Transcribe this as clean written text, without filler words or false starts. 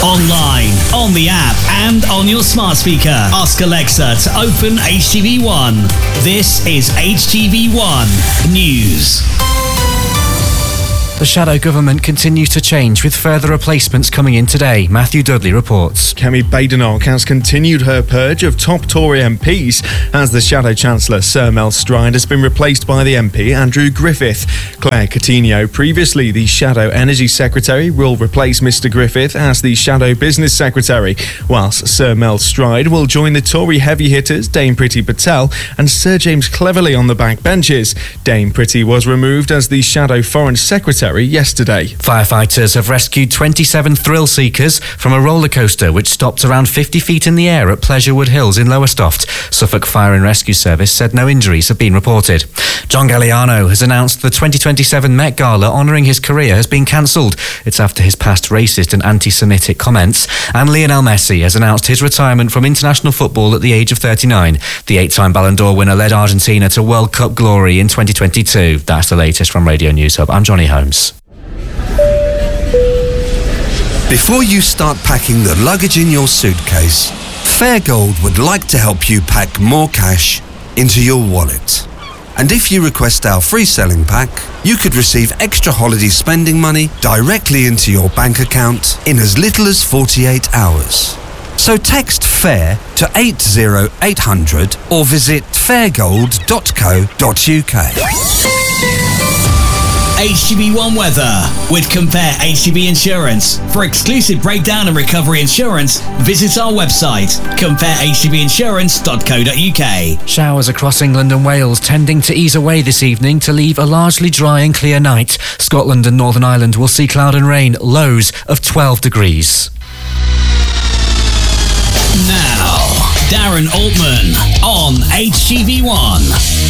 Online, on the app, and on your smart speaker. Ask Alexa to open HTV One. This is HTV One News. The shadow government continues to change, with further replacements coming in today. Matthew Dudley reports. Kemi Badenoch has continued her purge of top Tory MPs as the Shadow Chancellor Sir Mel Stride has been replaced by the MP Andrew Griffith. Claire Coutinho, previously the Shadow Energy Secretary, will replace Mr Griffith as the Shadow Business Secretary, whilst Sir Mel Stride will join the Tory heavy hitters Dame Priti Patel and Sir James Cleverly on the backbenches. Dame Priti was removed as the Shadow Foreign Secretary yesterday. Firefighters have rescued 27 thrill seekers from a roller coaster which stopped around 50 feet in the air at Pleasurewood Hills in Lowestoft. Suffolk Fire and Rescue Service said no injuries have been reported. John Galliano has announced the 2027 Met Gala honouring his career has been cancelled. It's after his past racist and anti-Semitic comments. And Lionel Messi has announced his retirement from international football at the age of 39. The 8-time Ballon d'Or winner led Argentina to World Cup glory in 2022. That's the latest from Radio News Hub. I'm Johnny Holmes. Before you start packing the luggage in your suitcase, Fairgold would like to help you pack more cash into your wallet. And if you request our free selling pack, you could receive extra holiday spending money directly into your bank account in as little as 48 hours. So text FAIR to 80800 or visit fairgold.co.uk. HTV One weather with Compare HTV Insurance. For exclusive breakdown and recovery insurance, visit our website, comparehtvinsurance.co.uk. Showers across England and Wales tending to ease away this evening to leave a largely dry and clear night. Scotland and Northern Ireland will see cloud and rain, lows of 12 degrees. Now, Darren Altman on HTV One.